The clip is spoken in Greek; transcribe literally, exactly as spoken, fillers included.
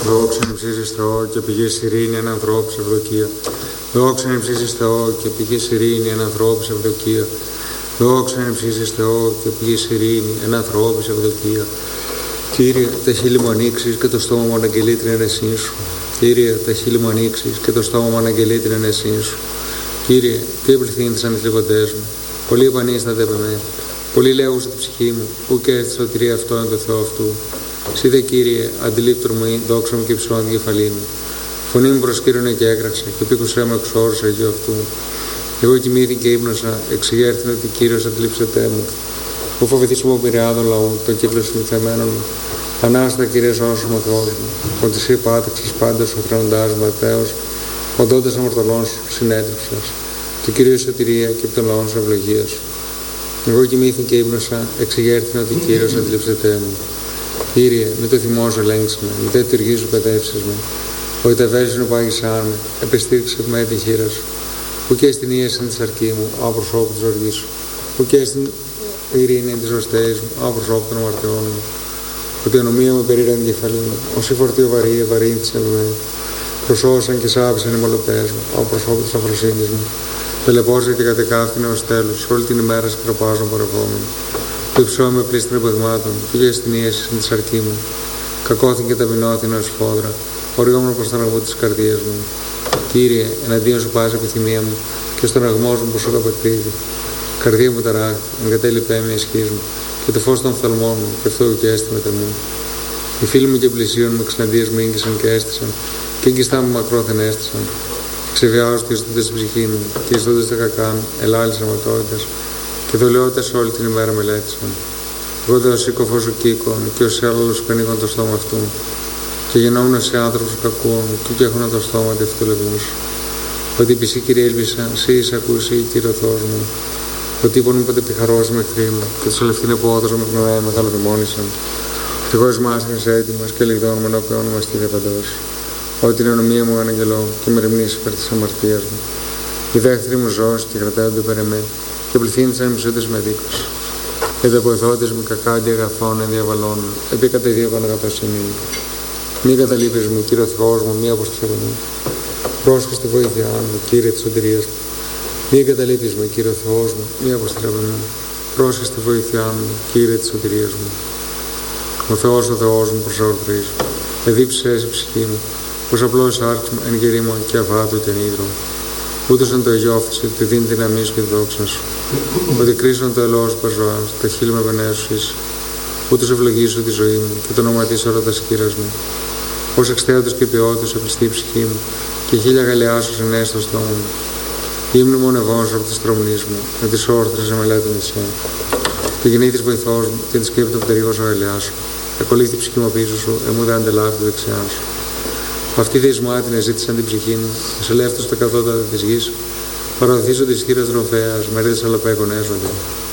Δόξα εν ψήσεις Θεό και πηγής ειρήνη εν ανθρώπους ευδοκία. Δόξα εν ψήσεις Θεό και πηγής ειρήνη εν ανθρώπους ευδοκία. Δόξα εν ψήσεις Θεό και πηγής ειρήνη εν ανθρώπους ευδοκία. Κύριε, τα χείλη μου ανοίξεις και το στόμα μου αναγγελεί την αίρεσή σου. Κύριε, τα χείλη μου ανοίξεις και το στόμα μου αναγγελεί την αίρεσή σου. Κύριε, τι επληθύνθησαν οι θλιβοντές μου. Πολλοί επανίστανται με με. Πολλοί λέγουν στη ψυχή μου, ου και στη σωτηρία αυτό είναι το Θεό αυτού. Σύ δε, Κύριε, αντιλήπτωρ μου, δόξα μου και υψηλόν την κεφαλή μου. Φωνή μου προσκύρωνε και έκραξε, και πήκουσέ μου εξ όρους Αγίου αυτού. Εγώ κοιμήθη και ύπνωσα, εξηγέρθην ότι Κύριος αντιλήψετέ μου. Ου φοβηθείς μου πειριάδων λαού, τον κύκλο συνηθεμένων μου. Ανάστα, Κύριε, σώσου μου Θεός μου. Ότι εσύ πάτεξες πάντως ο θρονοντάς μου ατέος, οντώντας αμορτωλών σου συνέτριψας. Το Κύριο η σωτηρία και από τον λαό σου ευλογία σου. Εγώ κοιμήθη και ύπνωσα, εξηγέρθην ότι Κύριος αντιλήψετέ μου. Κύριε, με το θυμό σου ελέγξε με, με τέτοιο οργή σου παιδεύσεις με. Ότι τα βέλη σου πάγισαν με, επιστήριξε με τη χείρα σου. Που και στην ίεση της αρκή μου, ο προσώπου της οργής σου. Που και στην ειρήνη της οστέης μου, ο προσώπου των αμαρτιών μου. Ότι η ονομία μου περίραν την κεφαλή μου, όσοι φορτίο βαρύ, ευαρύνθησαν με. Προσώσαν και σάπησαν οι μολοπές μου, ο προσώπου της αφροσύνης μου. Τελεπώσα και κατεκάφθηνε ως τέλος, όλη την ημέρα σκροπάζων πορευόμενο. Το υψώ με πλήστην επαγμάτων, που και στην ίεση της αρκή μου. Κακόθην και ταπεινώθην ως φόδρα, οριόμουν προς τον αγμό της καρδίας μου. Κύριε, εναντίον σου πάση επιθυμία μου, και στον αγμό μου που σου καπετρίδει. Καρδία μου ταράχτη, εγκατέλειπέ με ισχύς μου, και το φως των φθαλμών μου, και αυτό και έστι με μου. Οι φίλοι μου και πλησίων μου εξεναντίας μου ήγγισαν και έστησαν, και έγκιστά μου μακρόθεν έστησαν. Ξεβιάζω και ζητούνται στην ψυχή μου, και ζητούνται στα κακά μου, ελάλησαν ματότητες, και δολιότητες όλη την ημέρα μελέτησαν. Εγώ δε ως σύκοφος σου κοίκων, και ως άλλος που ανοίγουν το στόμα αυτού, και γεννόμουν σε άνθρωπους κακούν, και και έχουν το στόμα του ευτελεγούς. Ότι επί σύ, Κύριε, ήλπισα, σύ εισακούσι, Κύριε ο Θεός μου. Ότι είπον μου ποτέ πιχαρός με εχθροί μου, και τους ελευθύνε πόδος με πνευέ μεγαλοδαιμόνησαν. Ευτυχώς μας είναι έτοιμος και λιγδών με ενώπιόν μας τη διαπαντός. Ότι την ονομία μου αναγγελώ και με ρημνείς υπέρ της αμαρτίας μου. Οι δέχθροι μου ζώος και κρατάονται περ' εμέ, και πληθύνθησαν οι μισούντες με δίκος. Και τα ποηθότες μου κακά αντιαγαθών ενδιαβαλών, επί κατεδίωκον αγαθοσύνη. Μη καταλείπεις μου, Κύριε Θεός μου, μία αποστολή μου. Πρόσχεστη βοήθειά μου, Κύριε της σωτηρίας μου. Μη καταλείπεις με, Κύριε Θεός μου, μία αποστολή μου. Πρόσχεστη βοήθειά μου, Κύριε της σωτηρίας μου. Ο Θεός, ο Θεός μου, προσεορτρίζει. Εδίψε η ψυχή μου, πως απλώς άρξη μου εν γερήμο και αβάτου και νύδρο. Ούτως εν το εγιώφθησε, τη δίνει δύναμή σου και τη δόξα σου. Ότι κρίσον το ελαιό σου περζωάς, τα χείλη με βενέσου. Ούτως ευλογήσω τη ζωή μου και το όνομα της όρατα σκύρας μου. Ως εξθέατος και ποιότητος επληστεί η ψυχή μου, και χίλια γαλιάσους ενέσει στο στόμα μου. Ήμνη μου νευόνος από τη στρομνής μου, με τις όρθρες σε μελέτω νησιά. Και γεννήθης βοηθός μου, και τη σκέπτω πτερίγος ο ελαιάς σου. Εκολύχθη η ψυχή μου πίσω σου, εμού δεν αντελάβει δεξιά σου. Αυτή τη δυσμάτη ζήτησαν την ψυχή μου, εσελεύτω στα κατώτατα της γης, παραδοθήσω της χείρας ροφέας, μερίδες αλαπέκων έσονται.